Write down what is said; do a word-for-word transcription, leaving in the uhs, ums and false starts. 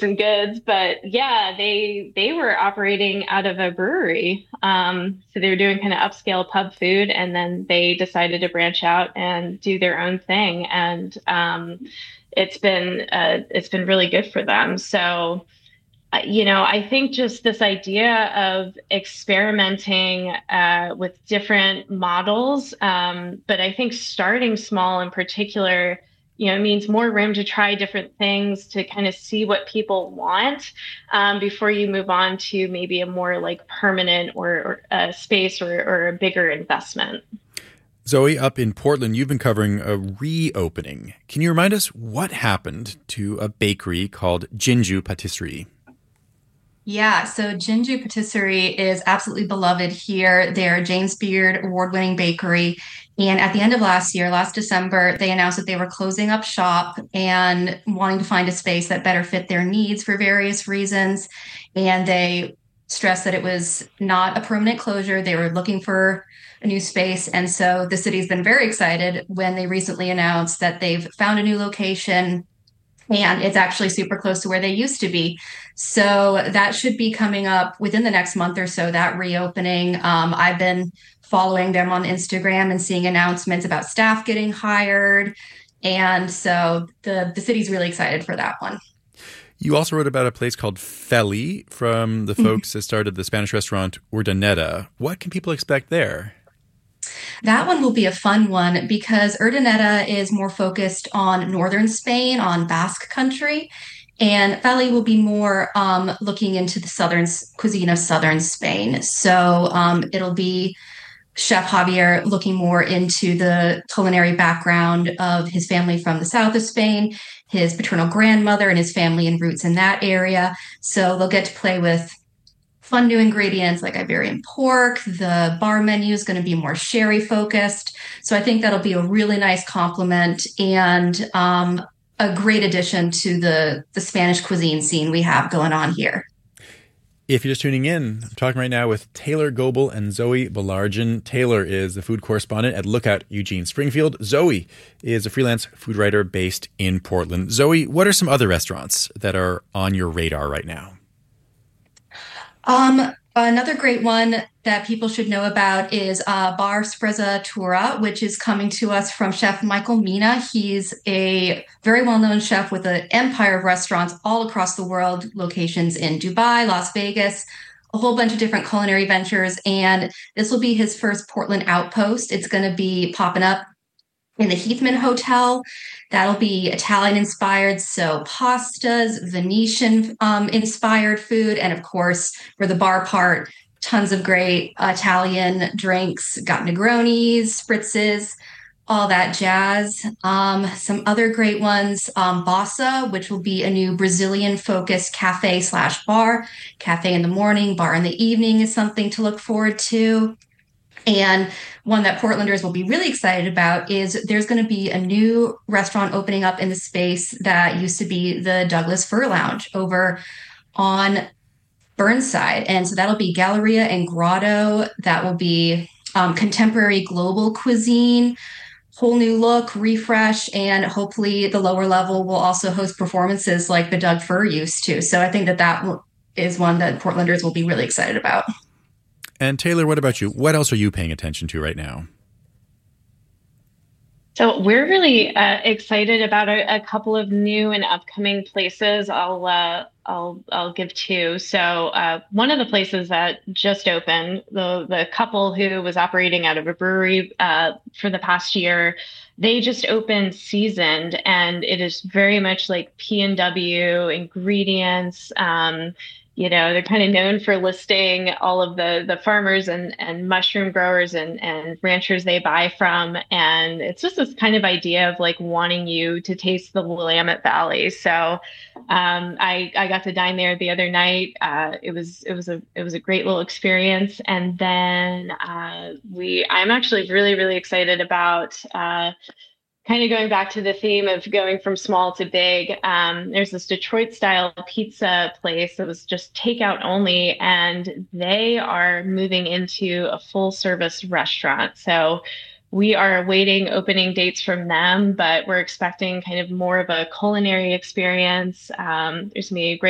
some goods, but yeah, they they were operating out of a brewery. Um, so they were doing kind of upscale pub food, and then they decided to branch out and do their own thing. And um, it's been uh, it's been really good for them. So uh, you know, I think just this idea of experimenting uh, with different models, um, but I think starting small in particular, you know, means more room to try different things to kind of see what people want um, before you move on to maybe a more like permanent or, or a space or, or a bigger investment. Zoe, up in Portland, you've been covering a reopening. Can you remind us what happened to a bakery called Jinju Patisserie? Yeah, so Jinju Patisserie is absolutely beloved here. They're James Beard award-winning bakery. And at the end of last year, last December, they announced that they were closing up shop and wanting to find a space that better fit their needs for various reasons. And they stressed that it was not a permanent closure. They were looking for a new space. And so the city's been very excited when they recently announced that they've found a new location and it's actually super close to where they used to be. So that should be coming up within the next month or so, that reopening. Um, I've been following them on Instagram and seeing announcements about staff getting hired. And so the, the city's really excited for that one. You also wrote about a place called Feli from the folks that started the Spanish restaurant Urdaneta. What can people expect there? That one will be a fun one because Urdaneta is more focused on northern Spain, on Basque country, and Feli will be more um, looking into the southern cuisine of southern Spain. So um, it'll be Chef Javier looking more into the culinary background of his family from the south of Spain, his paternal grandmother and his family and roots in that area. So they'll get to play with fun new ingredients like Iberian pork. The bar menu is going to be more sherry focused. So I think that'll be a really nice complement and um, a great addition to the, the Spanish cuisine scene we have going on here. If you're just tuning in, I'm talking right now with Taylor Goebel and Zoe Baillargeon. Taylor is the food correspondent at Lookout Eugene Springfield. Zoe is a freelance food writer based in Portland. Zoe, what are some other restaurants that are on your radar right now? Um, another great one that people should know about is uh, Bar Sprezzatura, which is coming to us from Chef Michael Mina. He's a very well-known chef with an empire of restaurants all across the world, locations in Dubai, Las Vegas, a whole bunch of different culinary ventures. And this will be his first Portland outpost. It's going to be popping up in the Heathman Hotel. That'll be Italian inspired, so pastas, Venetian um, inspired food, and of course, for the bar part, tons of great Italian drinks, got Negronis, spritzes, all that jazz. Um, some other great ones, um, Bossa, which will be a new Brazilian focused cafe slash bar. Cafe in the morning, bar in the evening is something to look forward to. And one that Portlanders will be really excited about is there's going to be a new restaurant opening up in the space that used to be the Douglas Fir Lounge over on Burnside. And so that'll be Galleria and Grotto. That will be um, contemporary global cuisine, whole new look, refresh, and hopefully the lower level will also host performances like the Doug Fir used to. So I think that that is one that Portlanders will be really excited about. And Taylor, what about you? What else are you paying attention to right now? So we're really uh, excited about a, a couple of new and upcoming places. I'll uh, I'll I'll give two. So uh, one of the places that just opened, the the couple who was operating out of a brewery uh, for the past year, they just opened Seasoned, and it is very much like P and W ingredients. Um, You know, they're kind of known for listing all of the the farmers and, and mushroom growers and, and ranchers they buy from. And it's just this kind of idea of like wanting you to taste the Willamette Valley. So um, I, I got to dine there the other night. Uh, it was it was a it was a great little experience. And then uh, we I'm actually really, really excited about uh, kind of going back to the theme of going from small to big. Um, there's this Detroit style pizza place that was just takeout only, and they are moving into a full service restaurant. So we are awaiting opening dates from them, but we're expecting kind of more of a culinary experience. Um, there's going to be a great